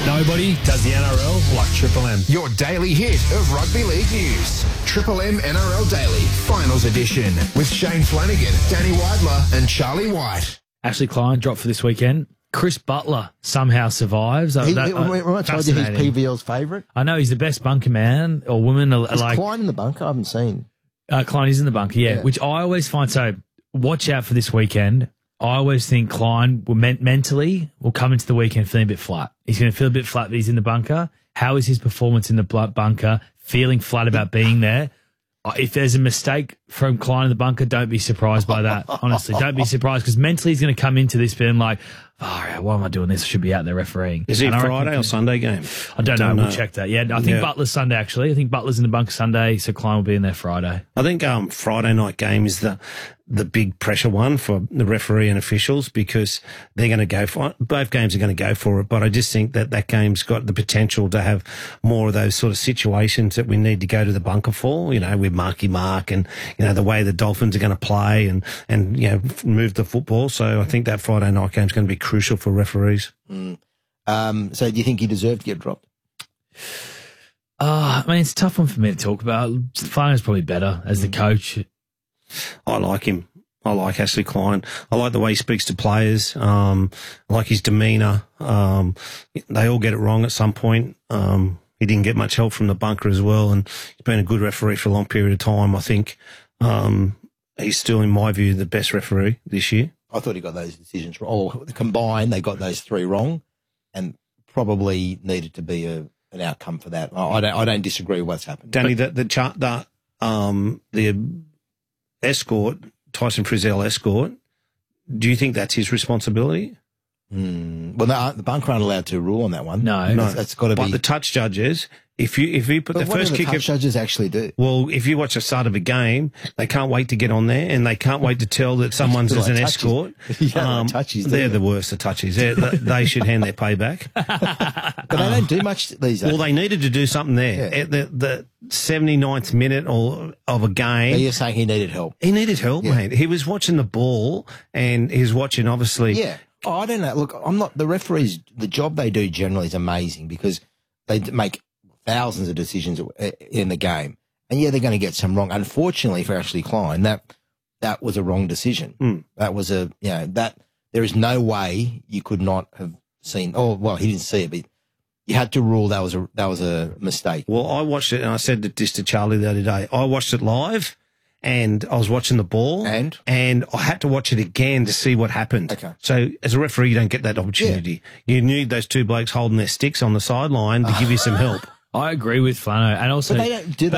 Nobody does the NRL like Triple M. Your daily hit of rugby league news. Triple M NRL Daily, Finals Edition, with Shane Flanagan, Danny Weidler and Charlie White. Ashley Klein dropped for this weekend. Chris Butler somehow survives. Remember I told you he's PVL's favourite? I know he's the best bunker man or woman. Is Klein in the bunker? I haven't seen. Klein is in the bunker, yeah. Which I always find, so watch out for this weekend. I always think Klein will mentally will come into the weekend feeling a bit flat. He's going to feel a bit flat that he's in the bunker. How is his performance in the bunker? Feeling flat about being there. If there's a mistake from Klein in the bunker, don't be surprised by that. Honestly, don't be surprised because mentally he's going to come into this feeling like, why am I doing this? I should be out there refereeing. Is it Friday or Sunday game? I don't know. We'll check that. Yeah, I think Butler's Sunday, actually. I think Butler's in the bunker Sunday, so Klein will be in there Friday. I think Friday night game is the big pressure one for the referee and officials because they're going to go for it. Both games are going to go for it, but I just think that game's got the potential to have more of those sort of situations that we need to go to the bunker for, with Marky Mark and, the way the Dolphins are going to play and move the football. So I think that Friday night game's going to be crucial for referees. So do you think he deserved to get dropped? It's a tough one for me to talk about. Flanagan's probably better as the coach. I like him. I like Ashley Klein. I like the way he speaks to players. I like his demeanour. They all get it wrong at some point. He didn't get much help from the bunker as well, and he's been a good referee for a long period of time. I think he's still, in my view, the best referee this year. I thought he got those decisions wrong. Or combined, they got those three wrong, and probably needed to be an outcome for that. I don't disagree with what's happened. Danny, the escort, Tyson Frizzell escort, do you think that's his responsibility? Well, the bunker aren't allowed to rule on that one. No. That's got to be. But the touch judges, if you put but the first kick, what do the touch judges actually do? Well, if you watch the start of a game, they can't wait to get on there, and they can't wait to tell that someone's as an escort. They're the worst of touchies. They should hand their payback. But they don't do much these days. Well, they needed to do something there at the 79th minute of a game. So you're saying he needed help? He needed help, mate. He was watching the ball, and he was watching obviously. Yeah. I don't know. Look, the referees, the job they do generally is amazing because they make thousands of decisions in the game. And they're going to get some wrong. Unfortunately for Ashley Klein, that was a wrong decision. That was there is no way you could not have seen, he didn't see it, but you had to rule that was a mistake. Well, I watched it and I said this to Charlie the other day. I watched it live. And I was watching the ball, and I had to watch it again to see what happened. Okay. So as a referee, you don't get that opportunity. Yeah. You need those two blokes holding their sticks on the sideline to give you some help. I agree with Flano, and also but they don't do that.